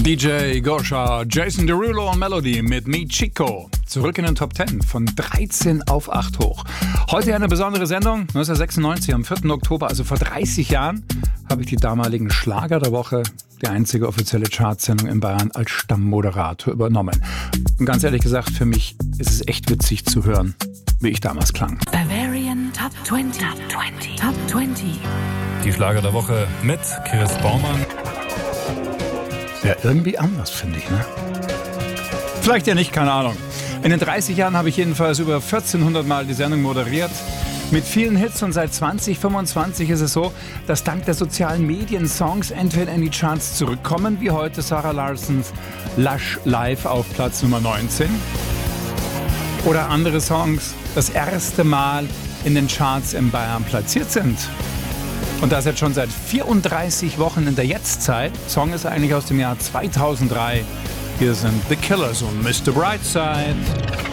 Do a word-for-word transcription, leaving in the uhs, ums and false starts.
D J Gosha, Jason Derulo und Melody mit Me Chico. Zurück in den Top zehn, von dreizehn auf acht hoch. Heute eine besondere Sendung. neunzehnhundertsechsundneunzig, am vierten Oktober, also vor dreißig Jahren, habe ich die damaligen Schlager der Woche, die einzige offizielle Chartsendung in Bayern, als Stammmoderator übernommen. Und ganz ehrlich gesagt, für mich ist es echt witzig zu hören, wie ich damals klang. Bavarian Top zwanzig. Top zwanzig. Top zwanzig. Die Schlager der Woche mit Chris Baumann. Ja, irgendwie anders, finde ich, ne? Vielleicht ja nicht, keine Ahnung. In den dreißig Jahren habe ich jedenfalls über vierzehnhundert Mal die Sendung moderiert. Mit vielen Hits, und seit zwanzig fünfundzwanzig ist es so, dass dank der sozialen Medien Songs entweder in die Charts zurückkommen, wie heute Sarah Larsons Lush Live auf Platz Nummer neunzehn, oder andere Songs das erste Mal in den Charts in Bayern platziert sind. Und das jetzt schon seit vierunddreißig Wochen in der Jetztzeit. Song ist eigentlich aus dem Jahr zweitausenddrei. Hier sind The Killers und Mister Brightside.